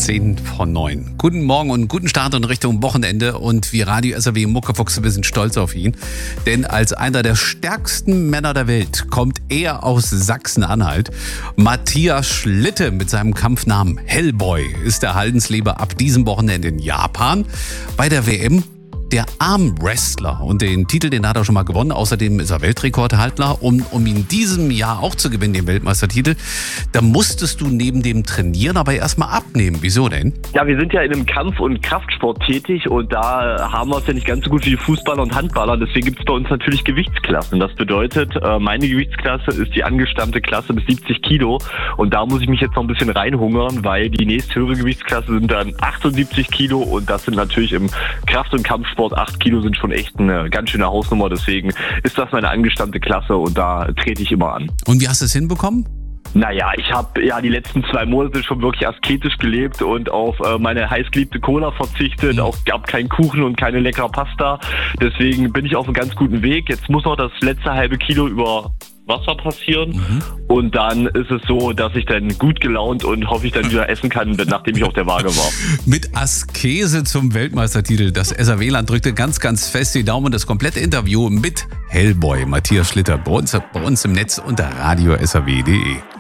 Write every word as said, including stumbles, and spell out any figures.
zehn vor neun. Guten Morgen und guten Start in Richtung Wochenende. Und wir Radio S R W Muckefuchse, wir sind stolz auf ihn. Denn als einer der stärksten Männer der Welt kommt er aus Sachsen-Anhalt. Matthias Schlitte mit seinem Kampfnamen Hellboy ist der Haldensleber ab diesem Wochenende in Japan bei der W M. Der Armwrestler. Und den Titel, den hat er schon mal gewonnen. Außerdem ist er Weltrekordhalter. Um, um in diesem Jahr auch zu gewinnen, den Weltmeistertitel, da musstest du neben dem Trainieren aber erstmal abnehmen. Wieso denn? Ja, wir sind ja in einem Kampf- und Kraftsport tätig und da haben wir es ja nicht ganz so gut wie die Fußballer und Handballer. Deswegen gibt es bei uns natürlich Gewichtsklassen. Das bedeutet, meine Gewichtsklasse ist die angestammte Klasse bis siebzig Kilo. Und da muss ich mich jetzt noch ein bisschen reinhungern, weil die nächsthöhere Gewichtsklasse sind dann achtundsiebzig Kilo. Und das sind natürlich im Kraft- und Kampfsport acht Kilo sind schon echt eine ganz schöne Hausnummer, deswegen ist das meine angestammte Klasse und da trete ich immer an. Und wie hast du es hinbekommen? Naja, ich habe ja die letzten zwei Monate schon wirklich asketisch gelebt und auf äh, meine heißgeliebte Cola verzichtet. Mhm. Auch gab keinen Kuchen und keine leckere Pasta. Deswegen bin ich auf einem ganz guten Weg. Jetzt muss noch das letzte halbe Kilo über Wasser passieren. Mhm. Und dann ist es so, dass ich dann gut gelaunt und hoffe ich dann wieder essen kann, nachdem ich auf der Waage war. Mit Askese zum Weltmeistertitel. Das S R W-Land drückte ganz, ganz fest die Daumen. Das komplette Interview mit Hellboy Matthias Schlitter bei uns, bei uns im Netz unter radio s r w punkt d e.